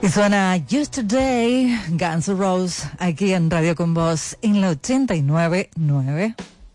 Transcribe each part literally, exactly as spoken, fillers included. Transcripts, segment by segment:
Y suena Yesterday, Guns N' Roses, aquí en Radio Con Vos, en la ochenta y nueve punto nueve.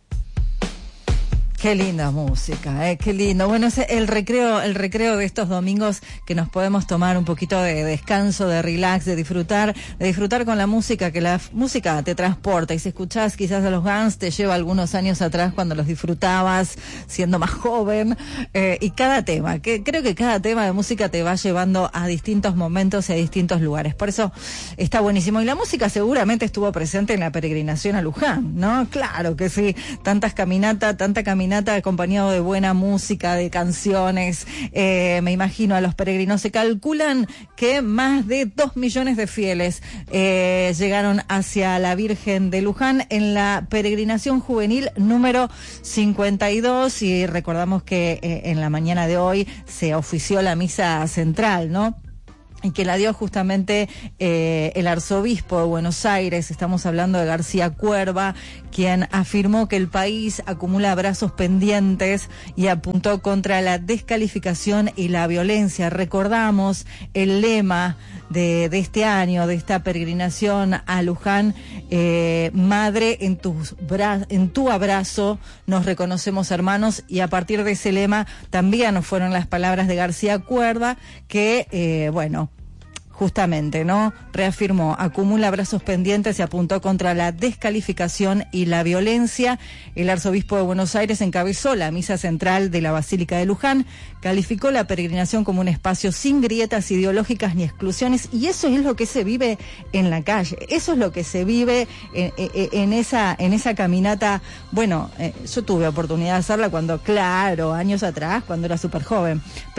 Qué linda música, eh, qué lindo. Bueno, es el recreo, el recreo de estos domingos que nos podemos tomar un poquito de descanso, de relax, de disfrutar, de disfrutar con la música, que la música te transporta. Y si escuchás quizás a los Guns, te lleva algunos años atrás cuando los disfrutabas, siendo más joven. Eh, y cada tema, que creo que cada tema de música te va llevando a distintos momentos y a distintos lugares. Por eso está buenísimo. Y la música seguramente estuvo presente en la peregrinación a Luján, ¿no? Claro que sí. Tantas caminatas, tanta caminata acompañado de buena música, de canciones. Eh, me imagino a los peregrinos. Se calculan que más de dos millones de fieles eh, llegaron hacia la Virgen de Luján en la peregrinación juvenil número cincuenta y dos. Y recordamos que eh, en la mañana de hoy se ofició la misa central, ¿no? Y que la dio justamente eh, el arzobispo de Buenos Aires. Estamos hablando de García Cuerva, quien afirmó que el país acumula brazos pendientes y apuntó contra la descalificación y la violencia. Recordamos el lema de, de este año, de esta peregrinación a Luján: eh, Madre, en, tus bra- en tu abrazo nos reconocemos hermanos. Y a partir de ese lema también fueron las palabras de García Cuerva, que, eh, bueno, justamente, ¿no? Reafirmó, acumula brazos pendientes y apuntó contra la descalificación y la violencia. El arzobispo de Buenos Aires encabezó la misa central de la Basílica de Luján, calificó la peregrinación como un espacio sin grietas ideológicas ni exclusiones, y eso es lo que se vive en la calle, eso es lo que se vive en, en, en esa en esa caminata. Bueno, eh, yo tuve oportunidad de hacerla cuando, claro, años atrás, cuando era súper joven,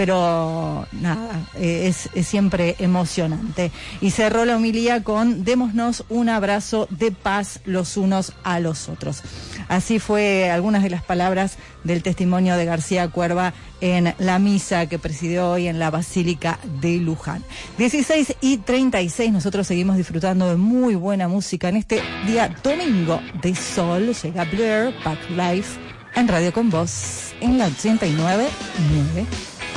pero nada, eh, es, es siempre emocionante. Y cerró la homilía con: démonos un abrazo de paz los unos a los otros. Así fue algunas de las palabras del testimonio de García Cuerva en la misa que presidió hoy en la Basílica de Luján. dieciséis y treinta y seis, nosotros seguimos disfrutando de muy buena música en este día domingo de sol. Llega Blur, Back to Life, en Radio Con Vos, en la ochenta y nueve punto nueve.